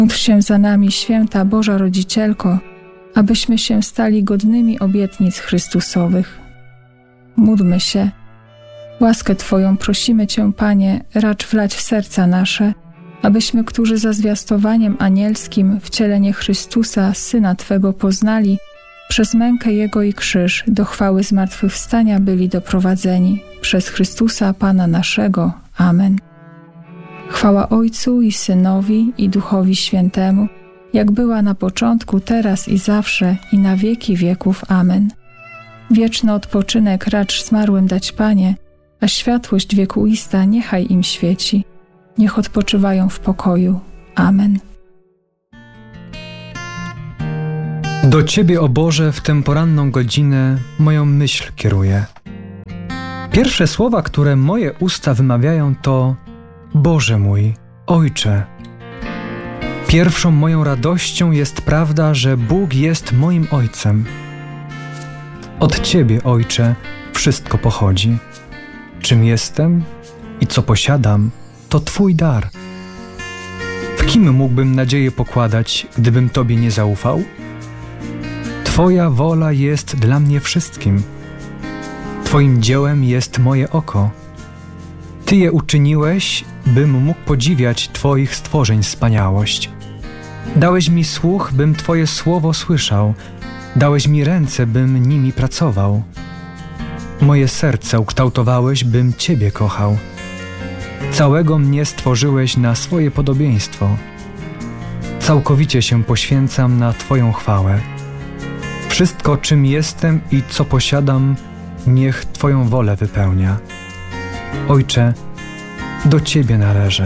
Módl się za nami, święta Boża Rodzicielko, abyśmy się stali godnymi obietnic Chrystusowych. Módlmy się. Łaskę Twoją prosimy Cię, Panie, racz wlać w serca nasze, abyśmy, którzy za zwiastowaniem anielskim wcielenie Chrystusa, Syna Twego, poznali, przez mękę Jego i krzyż do chwały zmartwychwstania byli doprowadzeni. Przez Chrystusa Pana naszego. Amen. Chwała Ojcu i Synowi i Duchowi Świętemu, jak była na początku, teraz i zawsze, i na wieki wieków. Amen. Wieczny odpoczynek racz zmarłym dać, Panie, a światłość wiekuista niechaj im świeci. Niech odpoczywają w pokoju. Amen. Do Ciebie, o Boże, w tę poranną godzinę moją myśl kieruję. Pierwsze słowa, które moje usta wymawiają, to Boże mój, Ojcze. Pierwszą moją radością jest prawda, że Bóg jest moim Ojcem. Od Ciebie, Ojcze, wszystko pochodzi. Czym jestem i co posiadam, to Twój dar. W kim mógłbym nadzieję pokładać, gdybym Tobie nie zaufał? Twoja wola jest dla mnie wszystkim. Twoim dziełem jest moje oko. Ty je uczyniłeś, bym mógł podziwiać Twoich stworzeń wspaniałość. Dałeś mi słuch, bym Twoje słowo słyszał. Dałeś mi ręce, bym nimi pracował. Moje serce ukształtowałeś, bym Ciebie kochał. Całego mnie stworzyłeś na swoje podobieństwo. Całkowicie się poświęcam na Twoją chwałę. Wszystko, czym jestem i co posiadam, niech Twoją wolę wypełnia. Ojcze, do Ciebie należę.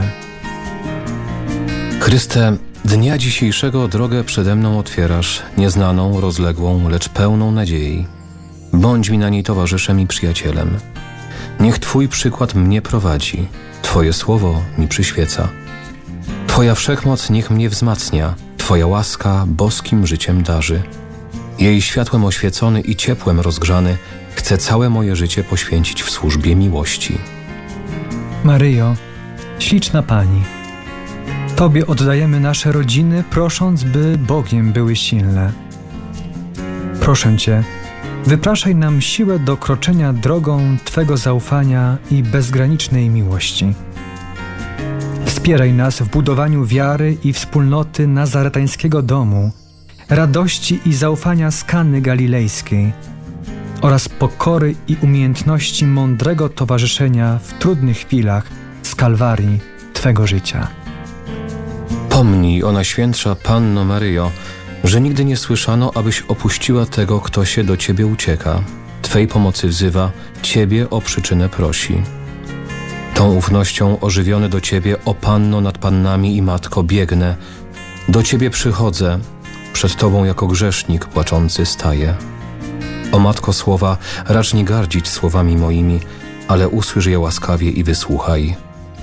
Chryste, dnia dzisiejszego drogę przede mną otwierasz, nieznaną, rozległą, lecz pełną nadziei. Bądź mi na niej towarzyszem i przyjacielem. Niech Twój przykład mnie prowadzi, Twoje słowo mi przyświeca. Twoja wszechmoc niech mnie wzmacnia, Twoja łaska boskim życiem darzy. Jej światłem oświecony i ciepłem rozgrzany, chcę całe moje życie poświęcić w służbie miłości. Maryjo, śliczna Pani, Tobie oddajemy nasze rodziny, prosząc, by Bogiem były silne. Proszę Cię, wypraszaj nam siłę do kroczenia drogą Twego zaufania i bezgranicznej miłości. Wspieraj nas w budowaniu wiary i wspólnoty nazaretańskiego domu, radości i zaufania z Kany Galilejskiej oraz pokory i umiejętności mądrego towarzyszenia w trudnych chwilach z Kalwarii Twego życia. Pomnij o Najświętsza Panno Maryjo, że nigdy nie słyszano, abyś opuściła tego, kto się do Ciebie ucieka. Twej pomocy wzywa, Ciebie o przyczynę prosi. Tą ufnością ożywiony do Ciebie, o Panno nad Pannami i Matko, biegnę. Do Ciebie przychodzę, przed Tobą jako grzesznik płaczący staję. O Matko słowa, racz nie gardzić słowami moimi, ale usłysz je łaskawie i wysłuchaj.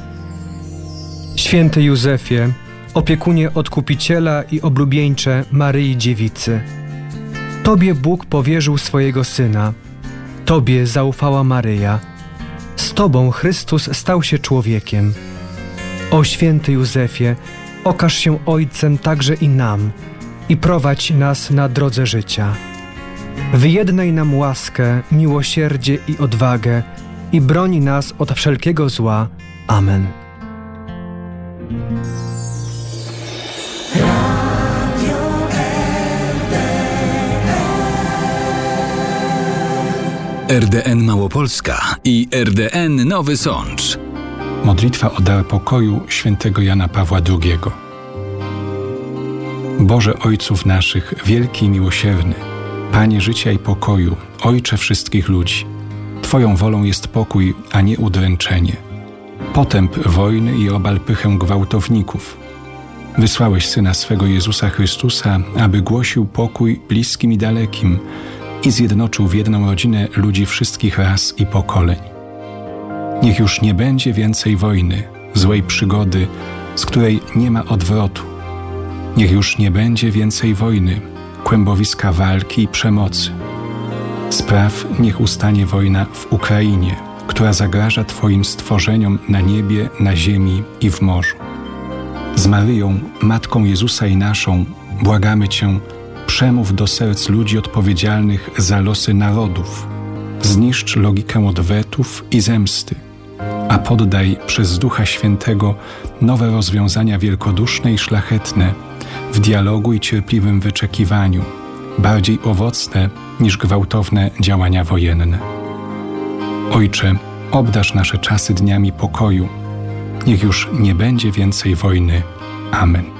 Święty Józefie, opiekunie Odkupiciela i oblubieńcze Maryi Dziewicy, Tobie Bóg powierzył swojego Syna, Tobie zaufała Maryja, z Tobą Chrystus stał się człowiekiem. O święty Józefie, okaż się Ojcem także i nam i prowadź nas na drodze życia. Wyjednaj nam łaskę, miłosierdzie i odwagę i broni nas od wszelkiego zła. Amen. RDN Małopolska i RDN Nowy Sącz. Modlitwa o dar pokoju świętego Jana Pawła II. Boże Ojców naszych, wielki i miłosierny, Panie życia i pokoju, Ojcze wszystkich ludzi, Twoją wolą jest pokój, a nie udręczenie. Potęp wojny i obal pychę gwałtowników. Wysłałeś Syna swego Jezusa Chrystusa, aby głosił pokój bliskim i dalekim i zjednoczył w jedną rodzinę ludzi wszystkich ras i pokoleń. Niech już nie będzie więcej wojny, złej przygody, z której nie ma odwrotu. Niech już nie będzie więcej wojny, kłębowiska walki i przemocy. Spraw, niech ustanie wojna w Ukrainie, która zagraża Twoim stworzeniom na niebie, na ziemi i w morzu. Z Maryją, Matką Jezusa i naszą, błagamy Cię, przemów do serc ludzi odpowiedzialnych za losy narodów. Zniszcz logikę odwetów i zemsty, a poddaj przez Ducha Świętego nowe rozwiązania wielkoduszne i szlachetne w dialogu i cierpliwym wyczekiwaniu, bardziej owocne niż gwałtowne działania wojenne. Ojcze, obdarz nasze czasy dniami pokoju. Niech już nie będzie więcej wojny. Amen.